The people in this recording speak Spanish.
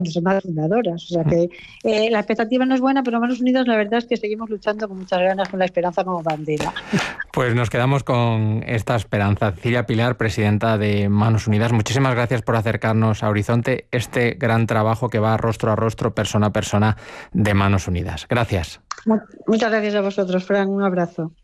más fundadoras. O sea que la expectativa no es buena, pero Manos Unidas la verdad es que seguimos luchando con muchas ganas, con la esperanza como bandera. Pues nos quedamos con esta esperanza. Cecilia Pilar, presidenta de Manos Unidas, muchísimas gracias por acercarnos a Horizonte este gran trabajo que va rostro a rostro, persona a persona de Manos Unidas. Gracias. Muchas gracias a vosotros, Fran. Un abrazo.